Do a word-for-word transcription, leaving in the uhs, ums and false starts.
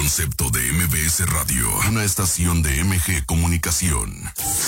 concepto de M B S Radio, una estación de M G Comunicación.